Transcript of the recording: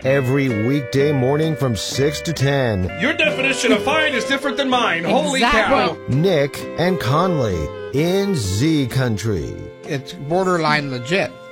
every weekday morning from 6 to 10. Your definition of fine is different than mine. Holy cow. Nick and Conley in Z Country. It's borderline legit.